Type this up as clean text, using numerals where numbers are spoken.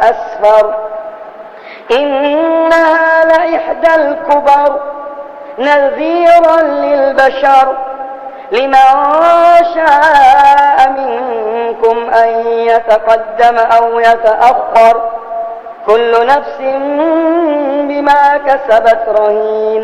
أسفر إنها لإحدى الكبر نذيرا للبشر لمن شاء منكم أن يتقدم أو يتأخر كل نفس بما كسبت رهينة